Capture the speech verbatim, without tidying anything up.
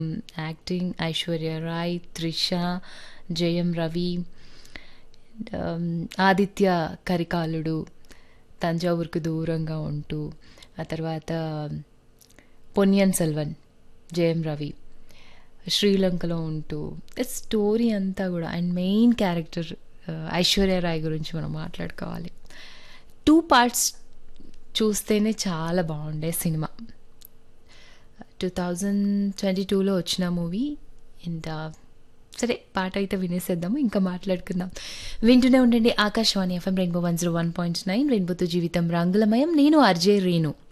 Acting Aishwarya Roy, Trisha, Jayam Ravi, um, Aditya కరికాలుడు, తంజావూరుకు దూరంగా ఉంటూ, ఆ తర్వాత పొన్నియిన్ సెల్వన్, జయం రవి, శ్రీలంకలో ఉంటూ, స్టోరీ అంతా కూడా and main character Aishwarya Roy గురించి మనం మాట్లాడుకోవాలి. టూ పార్ట్స్ చూస్తేనే చాలా బాగుండే సినిమా. టూ థౌజండ్ ట్వంటీ టూలో వచ్చిన మూవీ. అండ్ సరే పాట అయితే వినేసేద్దాము, ఇంకా మాట్లాడుకుందాం. వింటూనే ఉండండి Akashvani FM rainbow one zero one point nine, రెయిన్బోతో జీవితం రంగులమయం. నేను ఆర్జే రేణు.